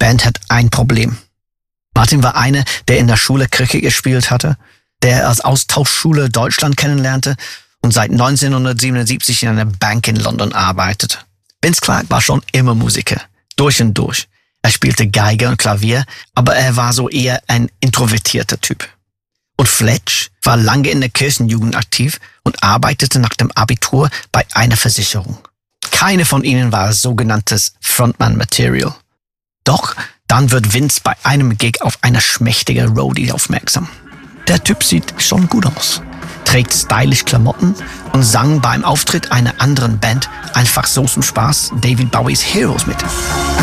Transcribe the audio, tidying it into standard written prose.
Band hat ein Problem. Martin war einer, der in der Schule Cricket gespielt hatte, der als Austauschschule Deutschland kennenlernte und seit 1977 in einer Bank in London arbeitete. Vince Clarke war schon immer Musiker, durch und durch. Er spielte Geige und Klavier, aber er war so eher ein introvertierter Typ. Und Fletch war lange in der Kirchenjugend aktiv und arbeitete nach dem Abitur bei einer Versicherung. Keine von ihnen war sogenanntes Frontman-Material. Doch dann wird Vince bei einem Gig auf eine schmächtige Roadie aufmerksam. Der Typ sieht schon gut aus, trägt stylisch Klamotten und sang beim Auftritt einer anderen Band einfach so zum Spaß David Bowies Heroes mit.